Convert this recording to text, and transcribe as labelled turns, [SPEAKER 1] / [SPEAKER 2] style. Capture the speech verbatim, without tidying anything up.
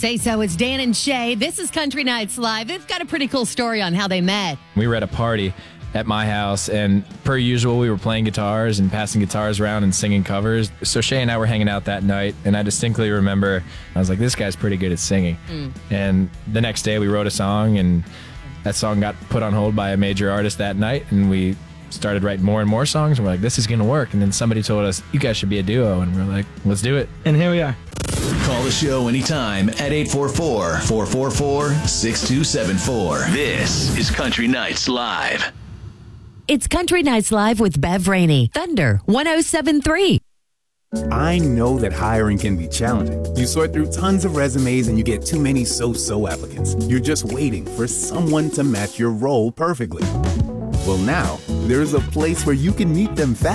[SPEAKER 1] Say so. It's Dan and Shay. This is Country Nights Live. They've got a pretty cool story on how they met.
[SPEAKER 2] We were at a party at my house, and per usual, we were playing guitars and passing guitars around and singing covers. So Shay and I were hanging out that night, and I distinctly remember, I was like, this guy's pretty good at singing. Mm. And the next day, we wrote a song, and that song got put on hold by a major artist that night, and we started writing more and more songs, and we're like, this is going to work. And then somebody told us, you guys should be a duo, and we're like, let's do it.
[SPEAKER 3] And here we are.
[SPEAKER 4] Call the show anytime at eight four four, four four four, six two seven four. This is Country Nights Live.
[SPEAKER 1] It's Country Nights Live with Bev Rainey. Thunder one oh seven point three.
[SPEAKER 5] I know that hiring can be challenging. You sort through tons of resumes and you get too many so-so applicants. You're just waiting for someone to match your role perfectly. Well, now, there's a place where you can meet them fast.